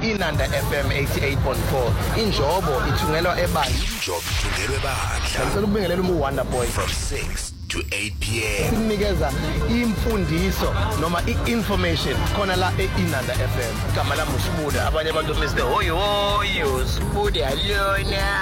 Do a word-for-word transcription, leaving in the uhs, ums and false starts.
Inanda F M eighty-eight point four. Injobo ithungelwa ebandla. Injobo ithungelwa ebandla. Ngicela ukubingelela uMwanda Boy from six to eight p m Sinikeza imfundiso noma i-information khona la e-Inanda F M. Igama lami uSibuda, abanye abantu bese hoyo hoyo Sibuda alona.